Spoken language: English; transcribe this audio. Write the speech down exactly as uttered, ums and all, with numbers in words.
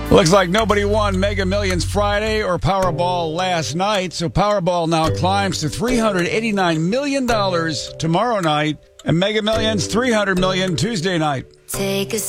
Looks like nobody won Mega Millions Friday or Powerball last night, so Powerball now climbs to three hundred eighty-nine million dollars tomorrow night, and Mega Millions three hundred million dollars Tuesday night. Take a